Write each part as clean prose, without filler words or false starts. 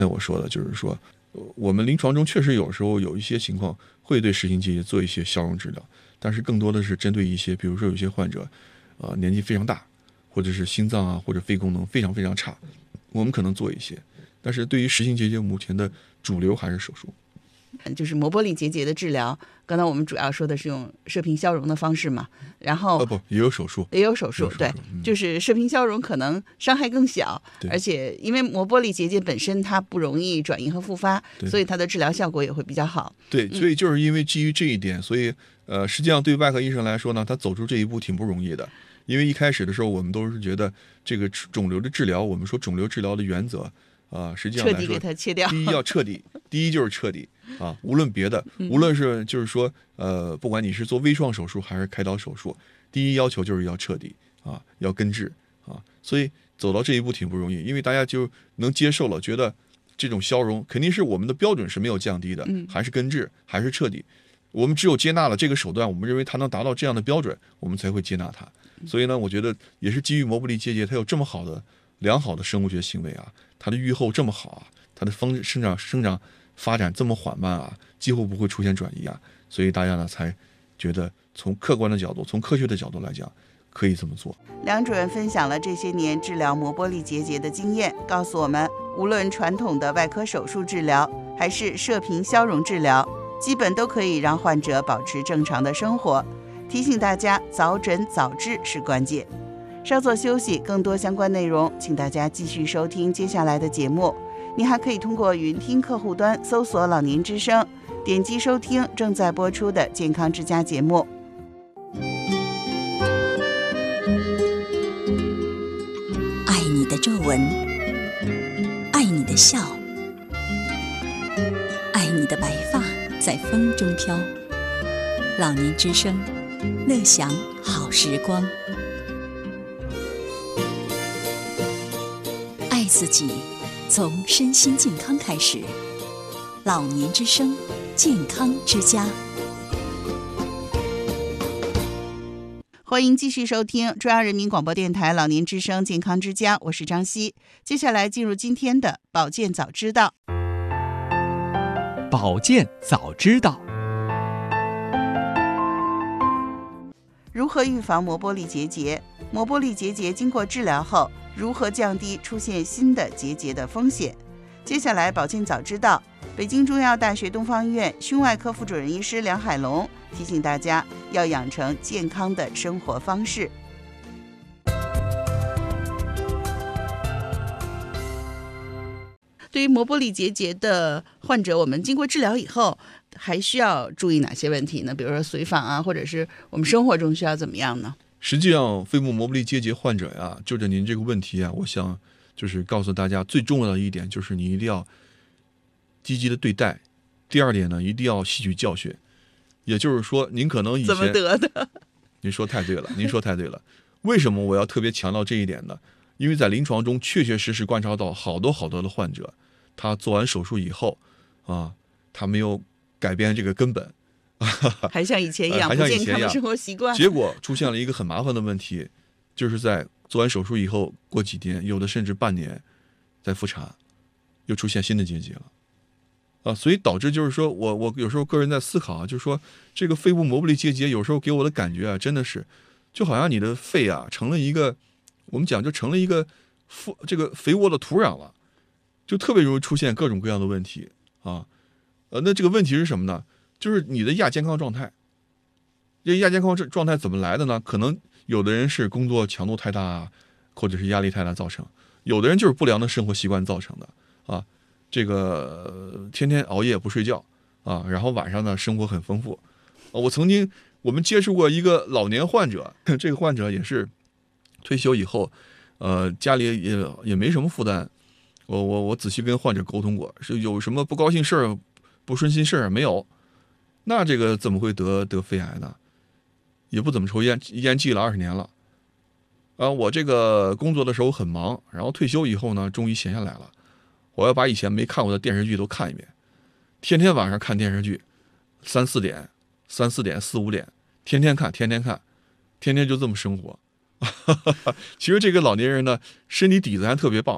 那我说的就是说，我们临床中确实有时候有一些情况会对实行结节做一些消融治疗，但是更多的是针对一些，比如说有些患者，年纪非常大，或者是心脏啊或者肺功能非常非常差，我们可能做一些。但是对于实行结节，目前的主流还是手术。 就是膜玻璃结节的治疗，刚才我们主要说的是用射频消融的方式嘛，然后不也有手术， 也有手术，对，就是射频消融可能伤害更小，而且因为膜玻璃结节本身它不容易转移和复发，所以它的治疗效果也会比较好。 对，所以就是因为基于这一点，所以实际上对外科医生来说呢，他走出这一步挺不容易的。因为一开始的时候，我们都是觉得这个肿瘤的治疗，我们说肿瘤治疗的原则实际上来说， 彻底给它切掉。 第一要彻底，第一就是彻底啊，无论别的，无论是就是说不管你是做微创手术还是开刀手术，第一要求就是要彻底啊，要根治啊。所以走到这一步挺不容易，因为大家就能接受了，觉得这种消融肯定是我们的标准是没有降低的，还是根治，还是彻底。我们只有接纳了这个手段，我们认为它能达到这样的标准，我们才会接纳它。所以呢，我觉得也是基于膜玻璃结节，它有这么好的良好的生物学行为啊，它的预后这么好啊，它的生长发展这么缓慢啊，几乎不会出现转移啊，所以大家呢才觉得从客观的角度，从科学的角度来讲，可以这么做。 梁主任分享了这些年治疗膜玻璃结节的经验，告诉我们，无论传统的外科手术治疗，还是射频消融治疗，基本都可以让患者保持正常的生活。提醒大家，早诊早治是关键。稍作休息，更多相关内容，请大家继续收听接下来的节目。你还可以通过云听客户端搜索老年之声，点击收听正在播出的健康之家节目。 爱你的皱纹，爱你的笑，爱你的白发在风中飘。老年之声，乐享好时光。爱自己，从身心健康开始。老年之声，健康之家。 欢迎继续收听中央人民广播电台老年之声健康之家，我是张希。接下来进入今天的保健早知道。 保健早知道。 如何预防膜玻璃结节？膜玻璃结节经过治疗后，如何降低出现新的结节的风险？接下来保健早知道，北京中药大学东方医院胸外科副主任医师梁海龙提醒大家要养成健康的生活方式。对于膜玻璃结节的患者，我们经过治疗以后还需要注意哪些问题呢？比如说随访啊，或者是我们生活中需要怎么样呢？ 实际上肺部膜玻璃结节患者呀，就着您这个问题啊，我想就是告诉大家最重要的一点就是你一定要积极的对待。第二点呢，一定要吸取教训。也就是说，您可能以前怎么得的？ 您说太对了，您说太对了。为什么我要特别强调这一点呢？因为在临床中确确实实观察到好多的患者，他做完手术以后啊，他没有改变这个根本， 还像以前一样不健康的生活习惯， 结果出现了一个很麻烦的问题，就是在做完手术以后过几天，有的甚至半年再复查，又出现新的结节了。所以导致就是说我有时候个人在思考啊，就是说这个肺部膜玻璃结节有时候给我的感觉啊，真的是就好像你的肺啊成了一个，我们讲就成了一个这个肥沃的土壤了，就特别容易出现各种各样的问题啊。那这个问题是什么呢？就是你的亚健康状态。这亚健康状态怎么来的呢？可能有的人是工作强度太大啊，或者是压力太大造成；有的人就是不良的生活习惯造成的啊。这个天天熬夜不睡觉啊，然后晚上呢生活很丰富。我们接触过一个老年患者，这个患者也是退休以后，家里也没什么负担。我仔细跟患者沟通过，是有什么不高兴事儿、不顺心事儿没有？那这个怎么会得肺癌呢？也不怎么抽烟，烟戒了20年了。我这个工作的时候很忙，然后退休以后呢，终于闲下来了。我要把以前没看过的电视剧都看一遍，天天晚上看电视剧，3、4点、4、5点，天天看，天天就这么生活。其实这个老年人呢，身体底子还特别棒，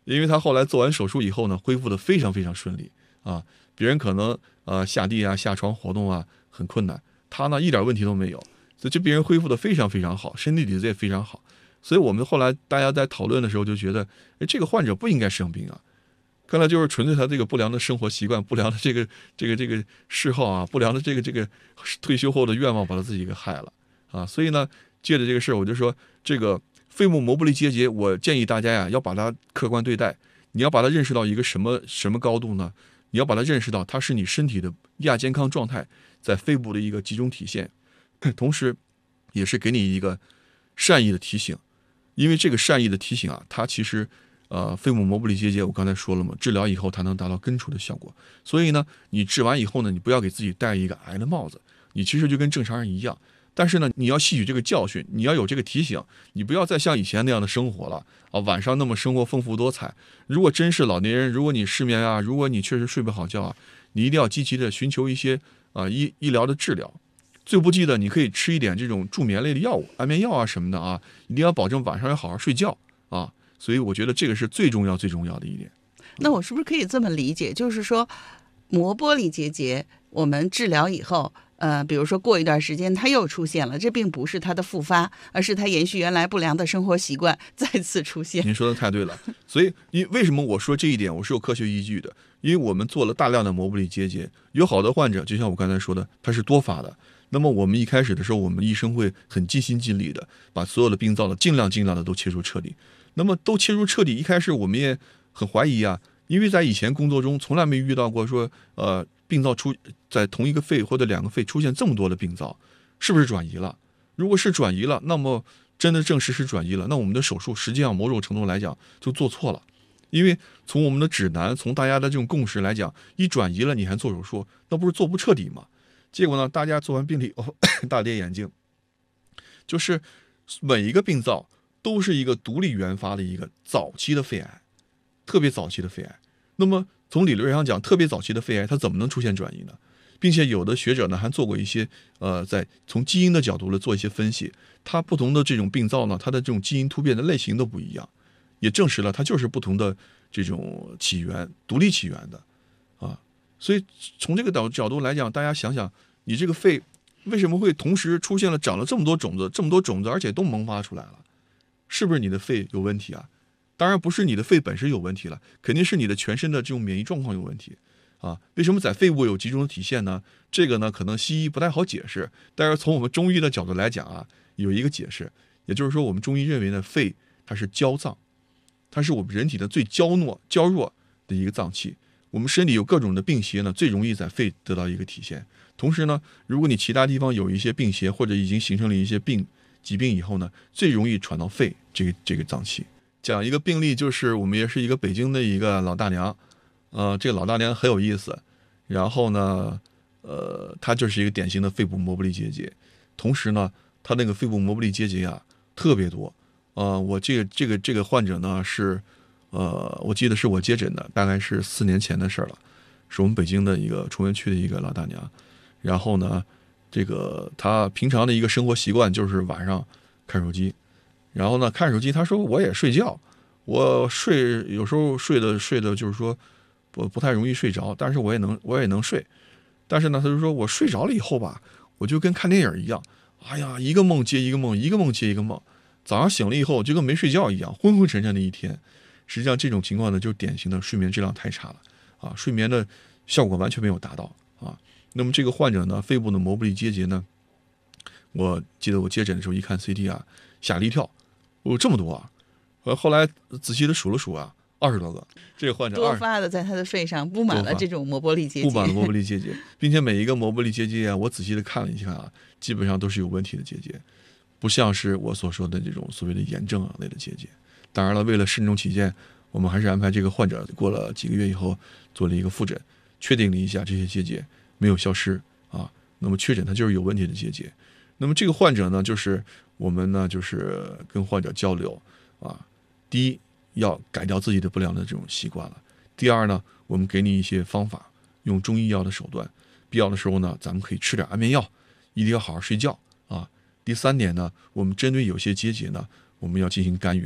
因为他后来做完手术以后呢，恢复的非常非常顺利啊。别人可能下地啊、下床活动啊很困难，他呢一点问题都没有，所以这病人恢复的非常非常好，身体底子也非常好。所以我们后来大家在讨论的时候就觉得，这个患者不应该生病啊。看来就是纯粹他这个不良的生活习惯、不良的这个嗜好啊、不良的这个退休后的愿望把他自己给害了啊。所以呢，借着这个事儿，我就说这个肺部膜不力结节，我建议大家呀要把它客观对待。你要把它认识到一个什么高度呢？你要把它认识到它是你身体的亚健康状态在肺部的一个集中体现，同时也是给你一个善意的提醒。因为这个善意的提醒啊，它其实肺部膜不力结节我刚才说了嘛，治疗以后它能达到根除的效果。所以呢，你治完以后呢，你不要给自己戴一个癌的帽子，你其实就跟正常人一样。但是呢，你要吸取这个教训，你要有这个提醒，你不要再像以前那样的生活了啊！晚上那么生活丰富多彩。如果真是老年人，如果你失眠啊，如果你确实睡不好觉啊，你一定要积极的寻求一些医疗的治疗。最不济的，你可以吃一点这种助眠类的药物，安眠药啊什么的啊，一定要保证晚上要好好睡觉啊。所以我觉得这个是最重要的一点。 那我是不是可以这么理解，就是说膜玻璃结节我们治疗以后比如说过一段时间它又出现了，这并不是它的复发，而是它延续原来不良的生活习惯再次出现。 您说的太对了。所以为什么我说这一点我是有科学依据的？因为我们做了大量的膜不力结节，有好多患者就像我刚才说的，它是多发的。那么我们一开始的时候，我们医生会很尽心尽力的把所有的病灶的尽量的都切除彻底。那么都切除彻底，一开始我们也很怀疑啊，因为在以前工作中从来没遇到过说病灶在同一个肺或者两个肺出现这么多的病灶，是不是转移了？如果是转移了，那么真的证实是转移了，那我们的手术实际上某种程度来讲就做错了。因为从我们的指南，从大家的这种共识来讲，一转移了你还做手术，那不是做不彻底吗？结果呢，大家做完病理大跌眼镜，就是每一个病灶都是一个独立原发的一个早期的肺癌，特别早期的肺癌。那么从理论上讲，特别早期的肺癌它怎么能出现转移呢？并且有的学者呢还做过一些在从基因的角度来做一些分析，它不同的这种病灶呢，它的这种基因突变的类型都不一样，也证实了它就是不同的这种起源，独立起源的啊。所以从这个角度来讲，大家想想，你这个肺为什么会同时出现了长了这么多种子，而且都萌发出来了？是不是你的肺有问题啊？当然不是你的肺本身有问题了，肯定是你的全身的这种免疫状况有问题啊。为什么在肺部有几种体现呢？这个呢可能西医不太好解释，但是从我们中医的角度来讲啊，有一个解释，也就是说我们中医认为呢，肺它是娇脏，它是我们人体的最娇弱的一个脏器。我们身体有各种的病邪呢，最容易在肺得到一个体现。同时呢，如果你其他地方有一些病邪或者已经形成了一些疾病以后呢，最容易传到肺这个脏器。讲一个病例，就是我们也是一个北京的一个老大娘，这个老大娘很有意思。然后呢，她就是一个典型的肺部膜不力结节，同时呢，她那个肺部膜不力结节啊特别多。我这个患者呢是。我记得是我接诊的，大概是4年前的事了，是我们北京的一个崇文区的一个老大娘。然后呢，这个她平常的一个生活习惯就是晚上看手机，然后呢看手机，她说我也睡觉，我有时候睡的就是说不太容易睡着，但是我也能睡。但是呢，她就说我睡着了以后吧，我就跟看电影一样，哎呀，一个梦接一个梦，一个梦接一个梦，早上醒了以后就跟没睡觉一样，昏昏沉沉的一天。实际上这种情况呢，就是典型的睡眠质量太差了啊，睡眠的效果完全没有达到啊。那么这个患者呢，肺部的膜不力结节呢，我记得我接诊的时候一看 CT 啊，吓了一跳，这么多啊！后来仔细的数了数啊，20多个。这个患者多发的在他的肺上布满了这种膜玻璃结节， 布满了膜玻璃结节，并且每一个膜玻璃结节啊，我仔细的看了一下啊，基本上都是有问题的结节，不像是我所说的这种所谓的炎症类的结节。当然了，为了慎重起见，我们还是安排这个患者过了几个月以后做了一个复诊，确定了一下这些结节没有消失啊。那么确诊它就是有问题的结节。那么这个患者呢，就是我们呢就是跟患者交流啊，第一要改掉自己的不良的这种习惯了。第二呢，我们给你一些方法，用中医药的手段，必要的时候呢，咱们可以吃点安眠药，一定要好好睡觉啊。第三点呢，我们针对有些结节呢，我们要进行干预了。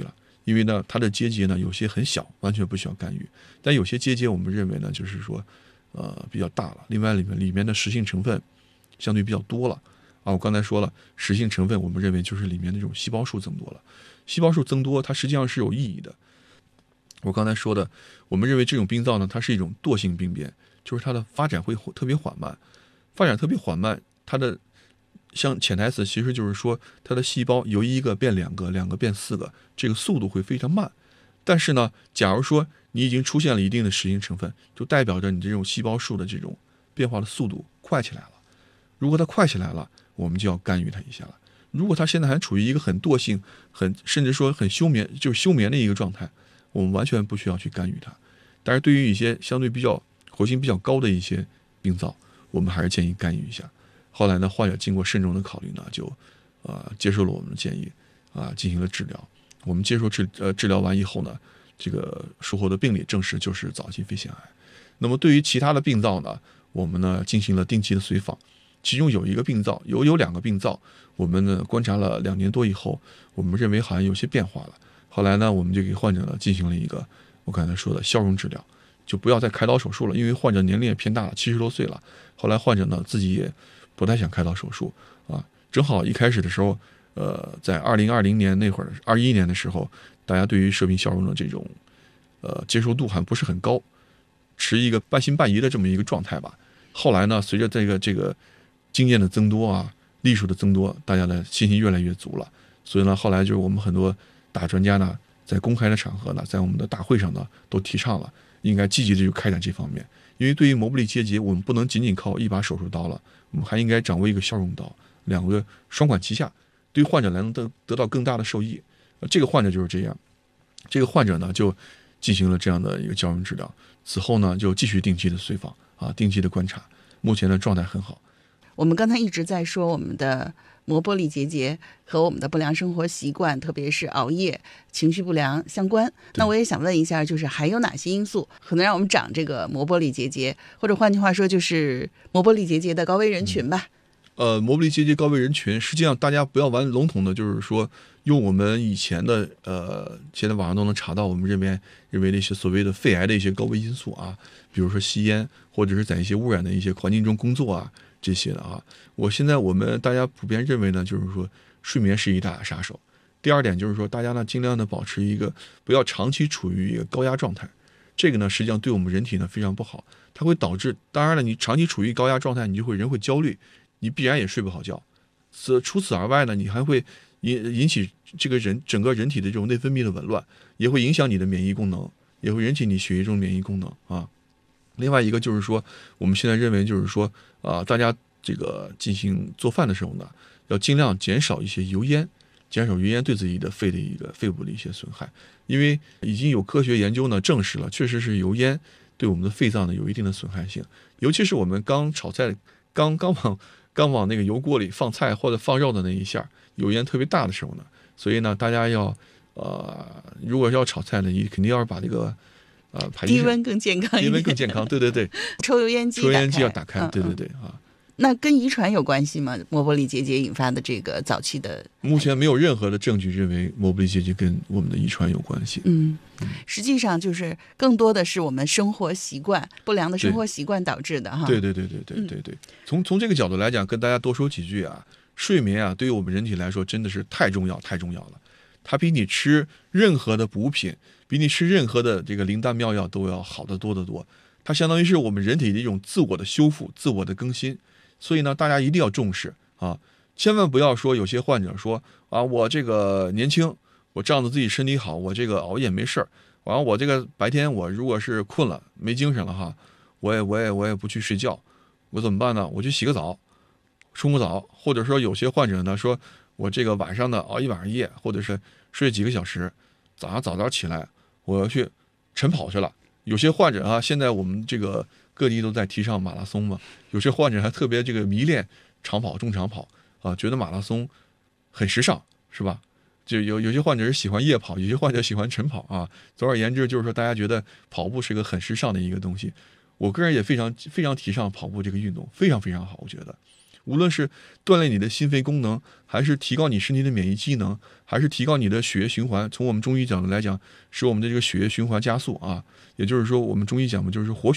因为呢它的结节呢有些很小，完全不需要干预，但有些结节我们认为呢就是说比较大了，另外里面的实性成分相对比较多了啊。我刚才说了，实性成分我们认为就是里面的这种细胞数增多了，细胞数增多它实际上是有意义的。我刚才说的，我们认为这种病灶呢它是一种惰性病变，就是它的发展会特别缓慢，它的像潜台词其实就是说它的细胞由1个变2个，2个变4个，这个速度会非常慢。但是呢，假如说你已经出现了一定的实性成分，就代表着你这种细胞数的这种变化的速度快起来了。如果它快起来了，我们就要干预它一下了。如果它现在还处于一个很惰性、甚至说很休眠的一个状态，我们完全不需要去干预它。但是对于一些相对比较活性比较高的一些病灶，我们还是建议干预一下。后来呢，患者经过慎重的考虑呢，就接受了我们的建议进行了治疗。我们接受治疗完以后呢，这个术后的病理证实就是早期肺腺癌。那么对于其他的病灶呢，我们呢进行了定期的随访，其中有2个病灶，我们呢观察了2年多以后，我们认为好像有些变化了。后来呢，我们就给患者呢进行了一个我刚才说的消融治疗，就不要再开刀手术了，因为患者年龄也偏大了，70多岁了。后来患者呢自己也不太想开刀手术正好一开始的时候，在2020年那会儿，21年的时候，大家对于射频消融的这种接受度还不是很高，持一个半信半疑的这么一个状态吧。后来呢，随着这个经验的增多例数的增多，大家的信心越来越足了。所以呢，后来就是我们很多大专家呢，在公开的场合呢，在我们的大会上呢，都提倡了应该积极的去开展这方面。因为对于膜玻璃结节，我们不能仅仅靠一把手术刀了，我们还应该掌握一个消融刀，2个双管齐下，对患者来能得到更大的受益。这个患者就是这样，这个患者呢就进行了这样的一个消融治疗，此后呢就继续定期的随访定期的观察，目前的状态很好。 我们刚才一直在说我们的膜玻璃结节和我们的不良生活习惯，特别是熬夜、情绪不良相关。那我也想问一下，就是还有哪些因素可能让我们长这个膜玻璃结节，或者换句话说，就是膜玻璃结节的高危人群吧？ 膜玻璃结节高危人群，实际上大家不要玩笼统的，就是说用我们以前的现在网上都能查到，我们认为的一些所谓的肺癌的一些高危因素比如说吸烟，或者是在一些污染的一些环境中工作这些的我们大家普遍认为呢，就是说睡眠是一大杀手。第二点就是说，大家呢尽量的保持一个不要长期处于一个高压状态，这个呢实际上对我们人体呢非常不好，它会导致，当然了，你长期处于高压状态，你人会焦虑，你必然也睡不好觉。除此而外呢，你还会引起这个整个人体的这种内分泌的紊乱，也会影响你的免疫功能，也会引起你血液中免疫功能另外一个就是说，我们现在认为就是说大家这个进行做饭的时候呢，要尽量减少一些油烟，对自己的肺部的一些损害。因为已经有科学研究呢证实了，确实是油烟对我们的肺脏呢有一定的损害性，尤其是我们刚炒菜刚往那个油锅里放菜或者放肉的那一下，油烟特别大的时候呢，所以呢大家要如果要炒菜呢，你肯定要把这个低温更健康一点， 低温更健康，对， 抽油烟机要打开，对那跟遗传有关系吗？膜玻璃结节引发的这个早期的， 目前没有任何的证据认为膜玻璃结节跟我们的遗传有关系。 实际上就是更多的是我们生活习惯不良的生活习惯导致的对。从这个角度来讲，跟大家多说几句睡眠对于我们人体来说真的是太重要了。它比你吃任何的补品，比你吃任何的这个灵丹妙药都要好得多得多。它相当于是我们人体的一种自我的修复、自我的更新。所以呢，大家一定要重视千万不要说有些患者说我这个年轻，我仗着自己身体好，我这个熬夜没事儿，完了我这个白天我如果是困了没精神了我也不去睡觉，我怎么办呢？我去洗个澡，冲个澡，或者说有些患者呢说我这个晚上呢熬一晚上夜，或者是睡几个小时，早上早起来我要去晨跑去了。有些患者现在我们这个各地都在提倡马拉松嘛，有些患者还特别这个迷恋长跑、中长跑觉得马拉松很时尚，是吧？就有些患者是喜欢夜跑，有些患者喜欢晨跑总而言之，就是说大家觉得跑步是个很时尚的一个东西。我个人也非常非常提倡跑步这个运动，非常非常好。 无论是锻炼你的心肺功能，还是提高你身体的免疫机能，还是提高你的血液循环。从我们中医角度来讲，使我们的这个血液循环加速啊，也就是说我们中医讲的就是活血